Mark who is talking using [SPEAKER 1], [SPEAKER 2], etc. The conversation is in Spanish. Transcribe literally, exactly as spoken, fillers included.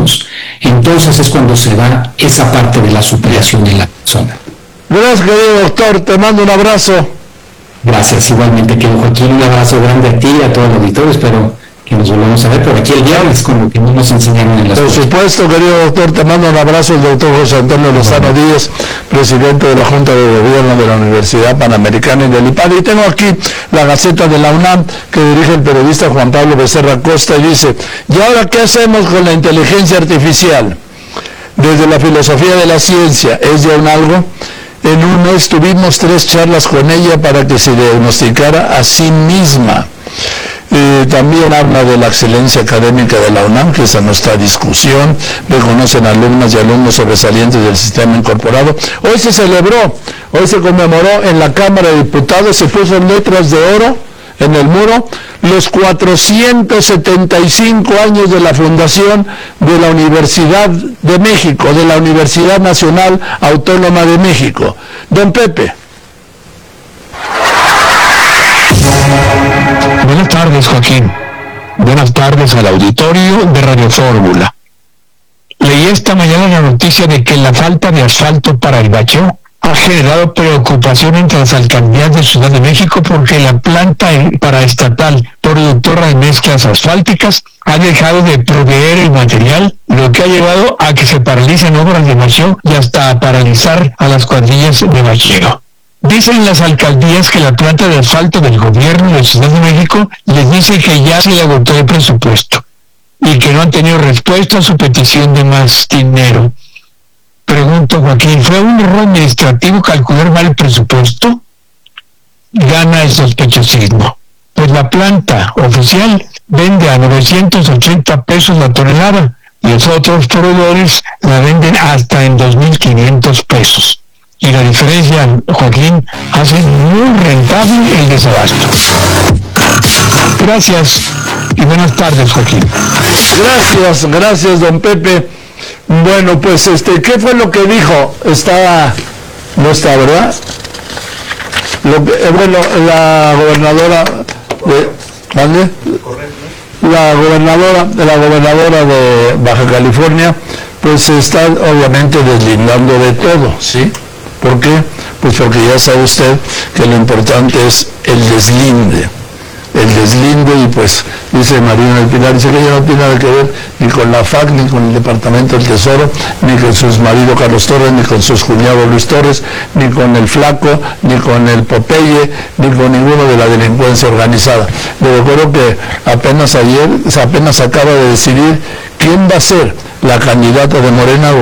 [SPEAKER 1] menos, entonces es cuando se da esa parte de la superación en la persona.
[SPEAKER 2] Gracias, querido doctor, te mando un abrazo.
[SPEAKER 1] Gracias, igualmente, querido Joaquín, un abrazo grande a ti y a todos los auditores, espero que nos volvamos a ver por aquí el viernes, como que no nos enseñaron en las
[SPEAKER 2] Por
[SPEAKER 1] cosas.
[SPEAKER 2] supuesto, querido doctor, te mando un abrazo, el doctor José Antonio Lozano Díaz, presidente de la Junta de Gobierno de la Universidad Panamericana y del I P A D. Y tengo aquí la Gaceta de la UNAM, que dirige el periodista Juan Pablo Becerra Costa, y dice: ¿y ahora qué hacemos con la inteligencia artificial? Desde la filosofía de la ciencia, ¿es ya un algo? En un mes tuvimos tres charlas con ella para que se diagnosticara a sí misma. Eh, también habla de la excelencia académica de la UNAM, que es a nuestra discusión. Reconocen alumnas y alumnos sobresalientes del sistema incorporado. Hoy se celebró, hoy se conmemoró en la Cámara de Diputados, se puso en letras de oro en el muro los cuatrocientos setenta y cinco años de la fundación de la Universidad de México, de la Universidad Nacional Autónoma de México. Don Pepe.
[SPEAKER 3] Buenas tardes, Joaquín. Buenas tardes al auditorio de Radio Fórmula. Leí esta mañana la noticia de que la falta de asfalto para el bacheo ha generado preocupación entre las alcaldías de Ciudad de México porque la planta paraestatal productora de mezclas asfálticas ha dejado de proveer el material, lo que ha llevado a que se paralicen obras de bacheo y hasta a paralizar a las cuadrillas de bacheo. Dicen las alcaldías que la planta de asfalto del gobierno de Ciudad de México les dice que ya se le agotó el presupuesto y que no han tenido respuesta a su petición de más dinero. Pregunto, Joaquín, ¿fue un error administrativo calcular mal el presupuesto? Gana el sospechosismo. Pues la planta oficial vende a novecientos ochenta pesos la tonelada y los otros proveedores la venden hasta en dos mil quinientos pesos. Y la diferencia, Joaquín, hace muy rentable el desabasto. Gracias y buenas tardes, Joaquín.
[SPEAKER 2] Gracias, gracias, don Pepe. Bueno, pues, este, ¿qué fue lo que dijo? Está, no está, ¿verdad? Lo que, eh, bueno, la gobernadora de, ¿vale? La gobernadora, la gobernadora de Baja California, pues está obviamente deslindando de todo, ¿sí? ¿Por qué? Pues porque ya sabe usted que lo importante es el deslinde, el deslinde, y pues dice Marina del Pilar, dice que ella no tiene nada que ver ni con la F A C, ni con el Departamento del Tesoro, ni con su marido Carlos Torres, ni con su cuñado Luis Torres, ni con el Flaco, ni con el Popeye, ni con ninguno de la delincuencia organizada. Le recuerdo que apenas ayer, apenas acaba de decidir quién va a ser la candidata de Morena